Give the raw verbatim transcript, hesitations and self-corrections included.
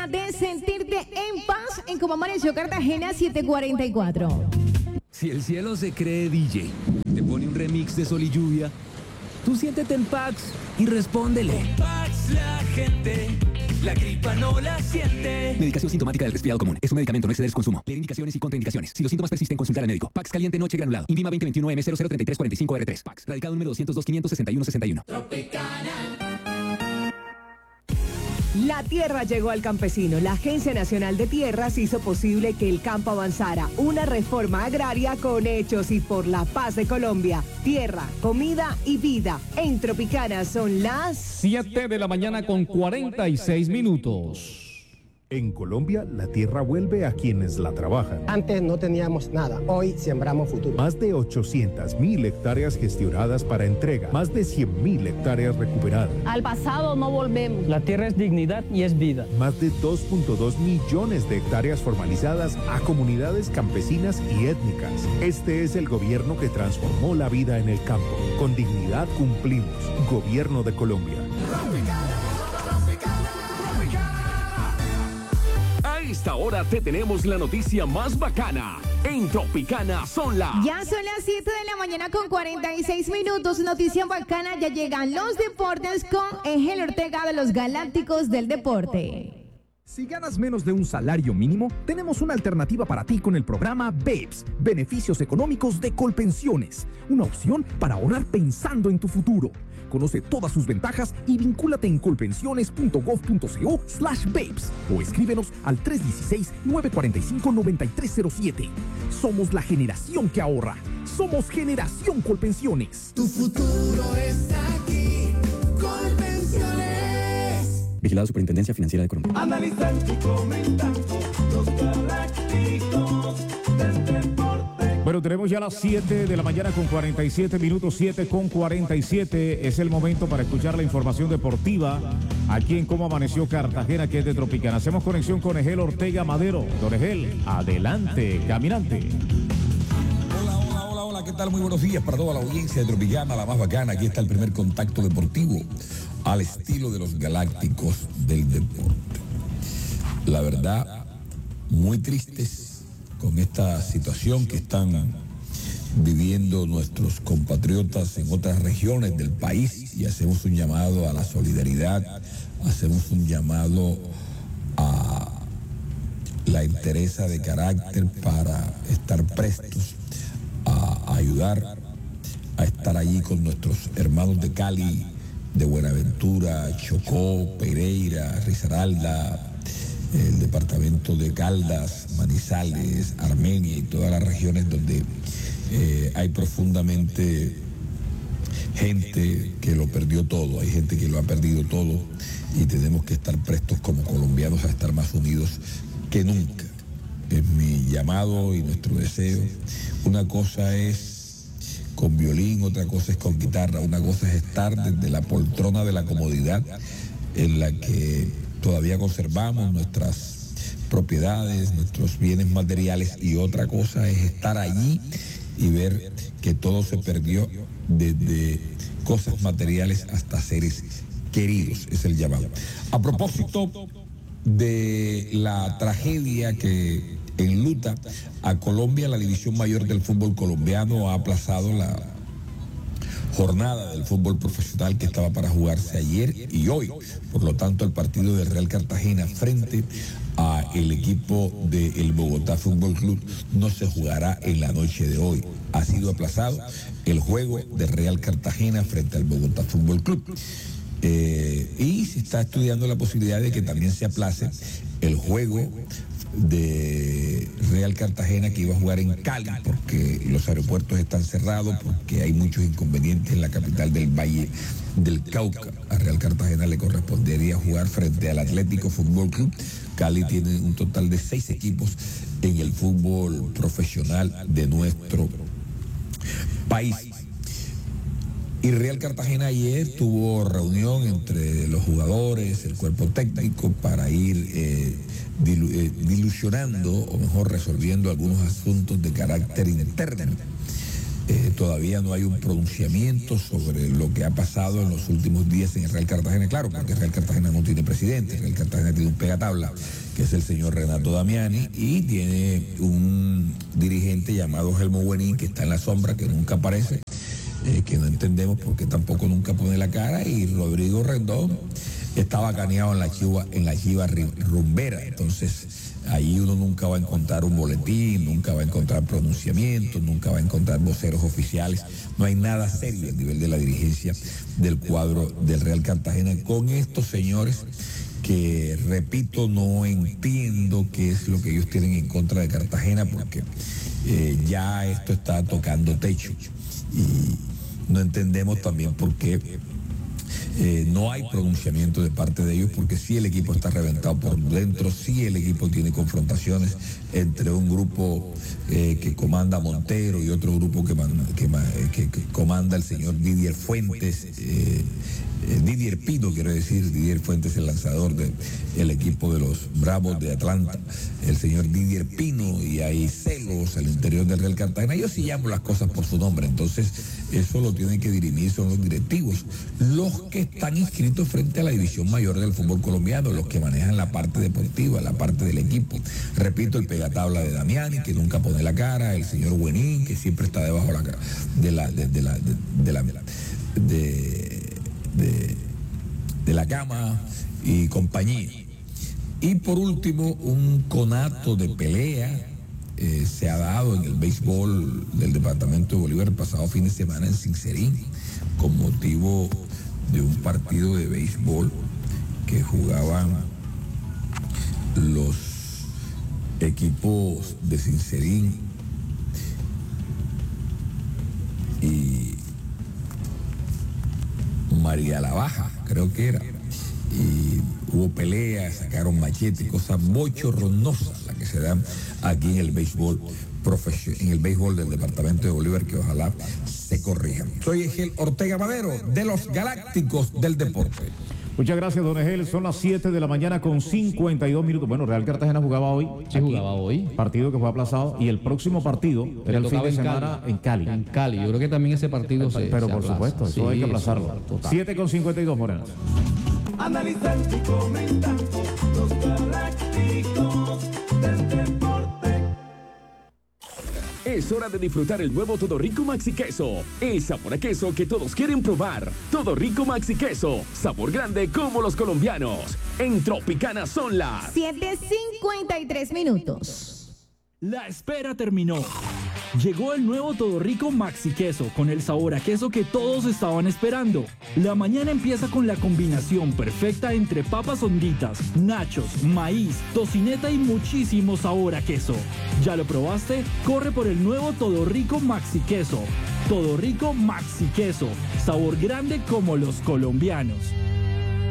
oportunidad de sentirte en paz en Cómo Amaneció Cartagena siete cuarenta y cuatro. Si el cielo se cree D J, te pone un remix de Sol y Lluvia, tú siéntete en Pax y respóndele. Con Pax la gente, la gripa no la siente. Medicación sintomática del resfriado común. Es un medicamento, no exceder su consumo. Leer indicaciones y contraindicaciones. Si los síntomas persisten, consultar al médico. Pax caliente noche granulado. Invima veinte veintiuno M cero cero treinta y tres cuarenta y cinco R tres. Pax. Radicado número doscientos dos quinientos sesenta y uno sesenta y uno. Tropicana. La tierra llegó al campesino. La Agencia Nacional de Tierras hizo posible que el campo avanzara. Una reforma agraria con hechos y por la paz de Colombia. Tierra, comida y vida. En Tropicana son las siete de la mañana con cuarenta y seis minutos. En Colombia, la tierra vuelve a quienes la trabajan. Antes no teníamos nada, hoy sembramos futuro. Más de ochocientas mil hectáreas gestionadas para entrega, más de cien mil hectáreas recuperadas. Al pasado no volvemos. La tierra es dignidad y es vida. Más de dos punto dos millones de hectáreas formalizadas a comunidades campesinas y étnicas. Este es el gobierno que transformó la vida en el campo. Con dignidad cumplimos. Gobierno de Colombia. A esta hora te tenemos la noticia más bacana. En Tropicana son las... Ya son las siete de la mañana con cuarenta y seis minutos. Noticia bacana, ya llegan los deportes con Egel Ortega de los Galácticos del Deporte. Si ganas menos de un salario mínimo, tenemos una alternativa para ti con el programa B E P S, Beneficios Económicos de Colpensiones. Una opción para ahorrar pensando en tu futuro. Conoce todas sus ventajas y vincúlate en colpensiones.gov.co slash BEPS o escríbenos al tres uno seis, nueve cuatro cinco, nueve tres cero siete. Somos la generación que ahorra. Somos Generación Colpensiones. Tu futuro está aquí. Colpensiones. Vigilado Superintendencia Financiera de Colombia. Analizando y comentando los galácticos del deporte. Bueno, tenemos ya las siete de la mañana con cuarenta y siete minutos, siete con cuarenta y siete. Es el momento para escuchar la información deportiva aquí en Cómo Amaneció Cartagena, que es de Tropicana. Hacemos conexión con Egel Ortega Madero. Don Egel, adelante, caminante. Hola, hola, hola, hola, ¿qué tal? Muy buenos días para toda la audiencia de Tropicana, la más bacana. Aquí está el primer contacto deportivo al estilo de los Galácticos del Deporte. La verdad, muy tristes con esta situación que están viviendo nuestros compatriotas en otras regiones del país, y hacemos un llamado a la solidaridad, hacemos un llamado a la entereza de carácter para estar prestos a ayudar, a estar allí con nuestros hermanos de Cali, de Buenaventura, Chocó, Pereira, Risaralda, el departamento de Caldas, Manizales, Armenia y todas las regiones donde eh, hay profundamente gente que lo perdió todo, hay gente que lo ha perdido todo, y tenemos que estar prestos como colombianos a estar más unidos que nunca. Es mi llamado y nuestro deseo. Una cosa es con violín, otra cosa es con guitarra, una cosa es estar desde la poltrona de la comodidad en la que todavía conservamos nuestras propiedades, nuestros bienes materiales, y otra cosa es estar allí y ver que todo se perdió, desde cosas materiales hasta seres queridos. Es el llamado. A propósito de la tragedia que enluta a Colombia, la División Mayor del fútbol colombiano ha aplazado la jornada del fútbol profesional que estaba para jugarse ayer y hoy. Por lo tanto, el partido del Real Cartagena frente a el equipo del Bogotá Fútbol Club no se jugará en la noche de hoy. Ha sido aplazado el juego del Real Cartagena frente al Bogotá Fútbol Club. Eh, y se está estudiando la posibilidad de que también se aplace el juego de Real Cartagena que iba a jugar en Cali, porque los aeropuertos están cerrados, porque hay muchos inconvenientes en la capital del Valle del Cauca. A Real Cartagena le correspondería jugar frente al Atlético Fútbol Club. Cali tiene un total de seis equipos en el fútbol profesional de nuestro país. Y Real Cartagena ayer tuvo reunión entre los jugadores, el cuerpo técnico, para ir eh, dilu eh, dilucionando, o mejor resolviendo algunos asuntos de carácter interno. Eh, todavía no hay un pronunciamiento sobre lo que ha pasado en los últimos días en el Real Cartagena. Claro, porque el Real Cartagena no tiene presidente, el Real Cartagena tiene un pegatabla, que es el señor Renato Damiani, y tiene un dirigente llamado Helmo Buenín, que está en la sombra, que nunca aparece, eh, que no entendemos por qué tampoco nunca pone la cara, y Rodrigo Rendón está bacaneado en la chiva, en la chiva rumbera. Entonces, ahí uno nunca va a encontrar un boletín, nunca va a encontrar pronunciamientos, nunca va a encontrar voceros oficiales. No hay nada serio a nivel de la dirigencia del cuadro del Real Cartagena con estos señores que, repito, no entiendo qué es lo que ellos tienen en contra de Cartagena, porque eh, ya esto está tocando techo. Y no entendemos también por qué Eh, no hay pronunciamiento de parte de ellos, porque sí el equipo está reventado por dentro, sí el equipo tiene confrontaciones entre un grupo eh, que comanda Montero y otro grupo que, man, que, que, que comanda el señor Didier Fuentes, eh, eh, Didier Pino, quiero decir, Didier Fuentes, el lanzador del equipo de los Bravos de Atlanta, el señor Didier Pino, y hay celos al interior del Real Cartagena. Yo sí llamo las cosas por su nombre, entonces eso lo tienen que dirimir, son los directivos, los que están inscritos frente a la división mayor del fútbol colombiano, los que manejan la parte deportiva, la parte del equipo. Repito, el pegatabla de Damiani, que nunca pone la cara, el señor Buenín, que siempre está debajo la, de la de, de la de, de la de, de, de la cama y compañía. Y por último, un conato de pelea eh, se ha dado en el béisbol del departamento de Bolívar el pasado fin de semana en Sincerín, con motivo de un partido de béisbol que jugaban los equipos de Sincerín y María la Baja, creo que era, y hubo peleas, sacaron machetes, cosas bochornosas las que se dan aquí en el béisbol profesional, en el béisbol del departamento de Bolívar, que ojalá se corrijan. Soy Egel Ortega Madero, de los Galácticos del Deporte. Muchas gracias, don Egel. Son las siete de la mañana con cincuenta y dos minutos. Bueno, Real Cartagena jugaba hoy. Sí, aquí, jugaba hoy. Partido que fue aplazado. Y el próximo partido era el fin de semana en Cali. En Cali. Yo creo que también ese partido se Pero se por aplaza. supuesto, eso Sí, hay que aplazarlo. siete con cincuenta y dos, Moreno. Analizando y comentando los Galácticos del Deporte. Es hora de disfrutar el nuevo Todo Rico Maxi Queso. El sabor a queso que todos quieren probar. Todo Rico Maxi Queso. Sabor grande como los colombianos. En Tropicana son las siete cincuenta y tres minutos. La espera terminó. Llegó el nuevo Todo Rico Maxi Queso con el sabor a queso que todos estaban esperando. La mañana empieza con la combinación perfecta entre papas honditas, nachos, maíz, tocineta y muchísimo sabor a queso. ¿Ya lo probaste? Corre por el nuevo Todo Rico Maxi Queso. Todo Rico Maxi Queso. Sabor grande como los colombianos.